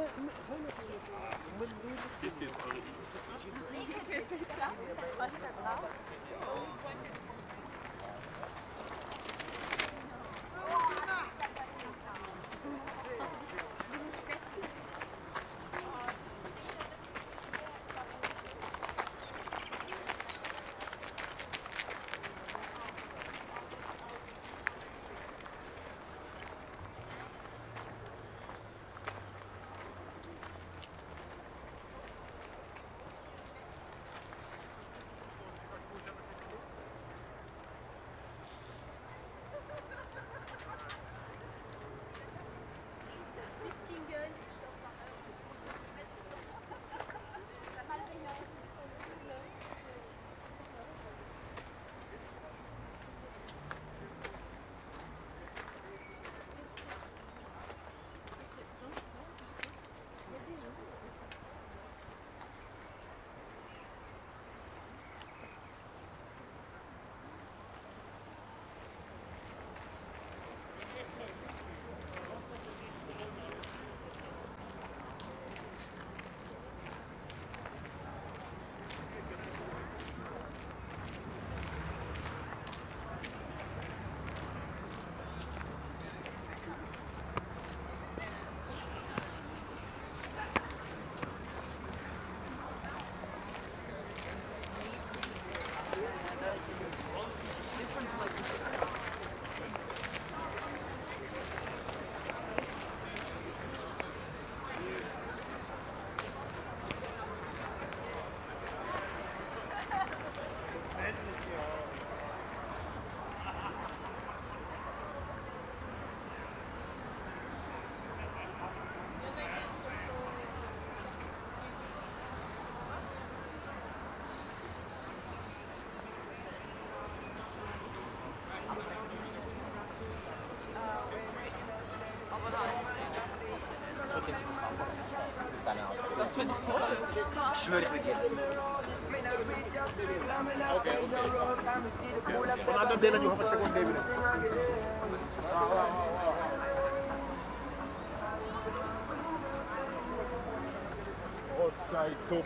Das hier ist eure Igelpizza. Igelpizza? Was ist da drauf? Das finde ich toll. Ich schwöre, ich will jetzt. Okay. Von anderen denen, you have a second day with them. Outside top.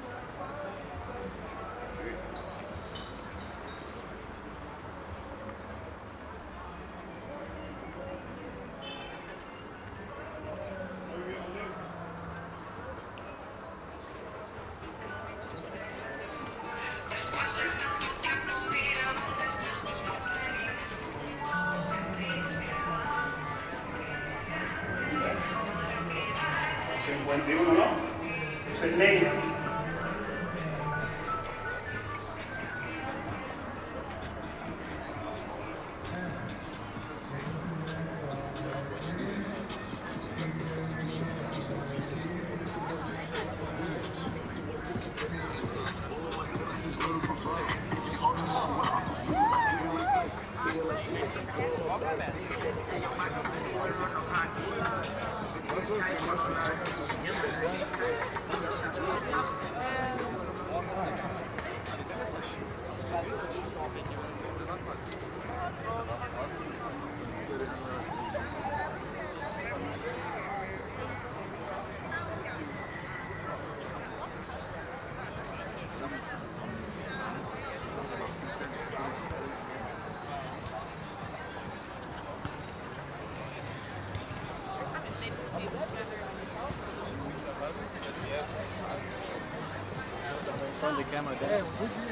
Turn the camera down.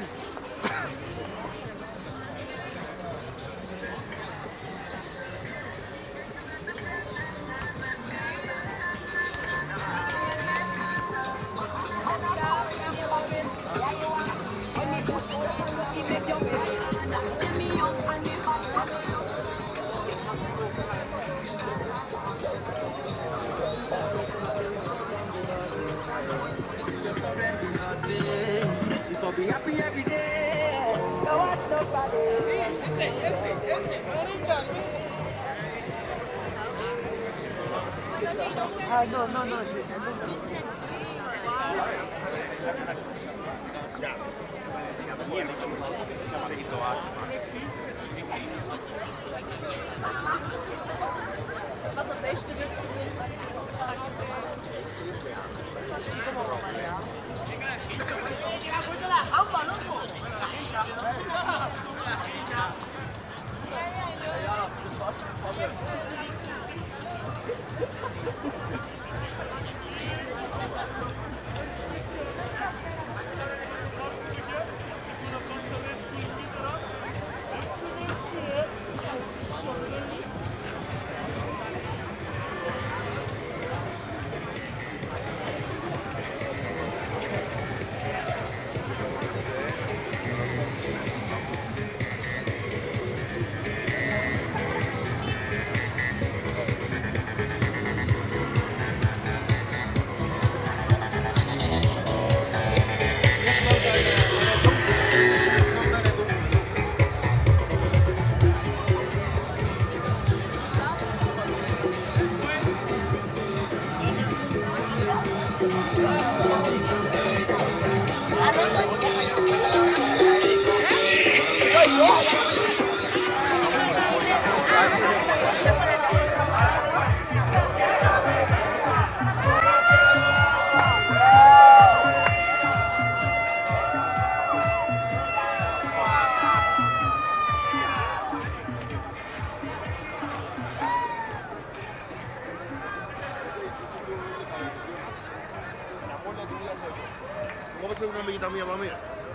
Be happy every day. No watch nobody. No. Was am besten wird, ¿Cómo va a ser una amiguita mía, mami?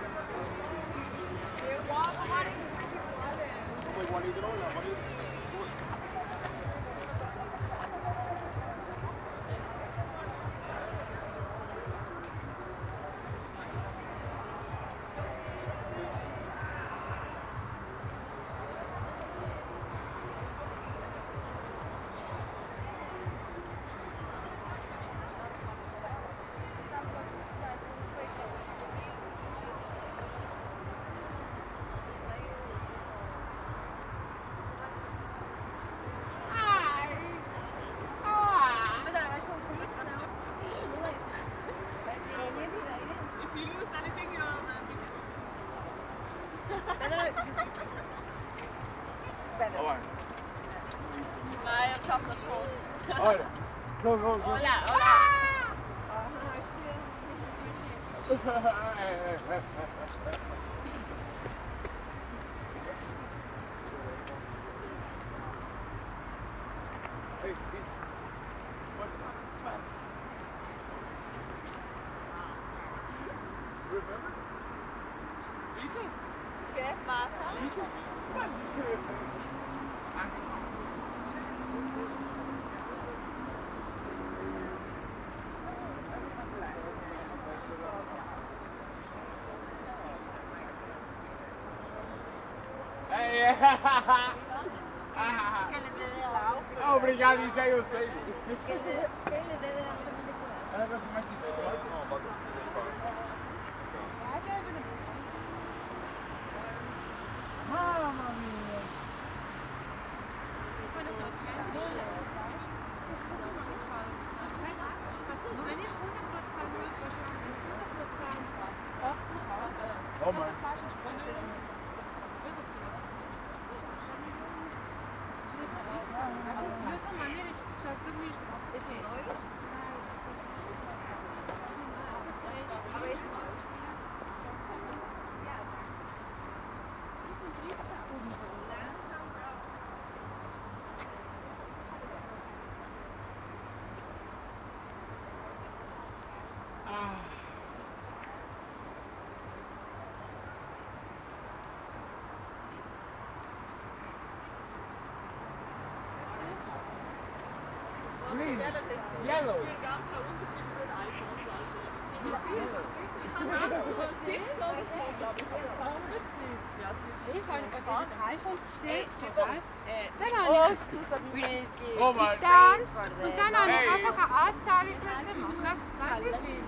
Nein, ich schaff das schon. Olha, go, go, go. Hola, hola. Hey, remember? Pizza? ¿Qué pasa? Hey, Que le debe dar. obrigado, isso aí eu sei. Que le debe dar. Ela gosta mais de Mamma mia. Oh man. Green, yellow. Ich habe das iPhone gestellt, dann Oh, habe ich scusa, mi Oh man. Scan und dann habe ich einfach eine Anzahlung machen. Weißt du wie?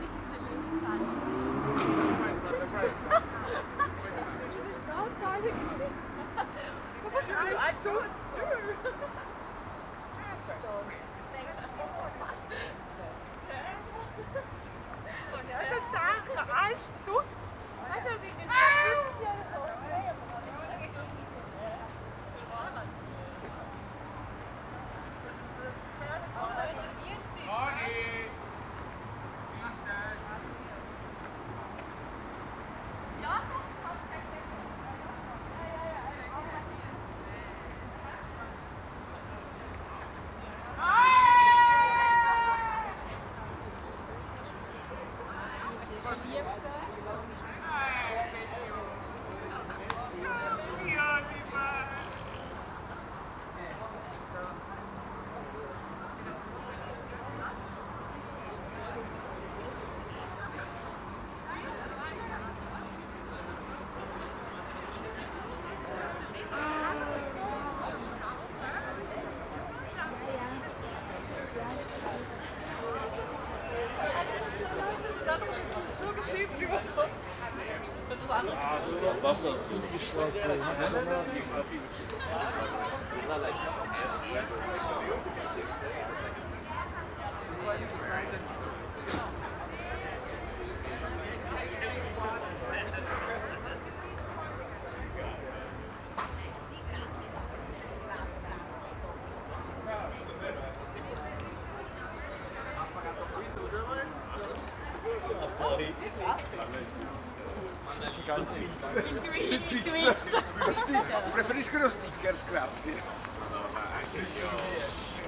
Wasser. Preferisco lo stickers, grazie. No, ma anche io.